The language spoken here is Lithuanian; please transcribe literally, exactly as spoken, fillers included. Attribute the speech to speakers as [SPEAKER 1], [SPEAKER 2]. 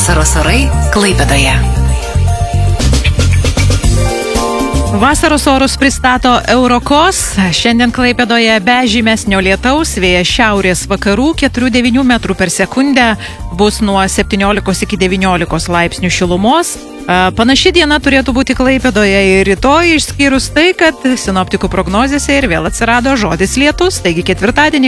[SPEAKER 1] Vasaros orai Klaipėdoje.
[SPEAKER 2] Vasaros orus pristato Eurokos. Šiandien Klaipėdoje be žymesnio lietaus, vėjas šiaurės vakarų keturi devyni metrų per sekundę, bus nuo septyniolikos iki devyniolikos laipsnių šilumos. Panaši diena turėtų būti Klaipėdoje ir rytoj, išskyrus tai, kad sinoptikų prognozėse ir vėl atsirado žodis lietus, taigi ketvirtadienį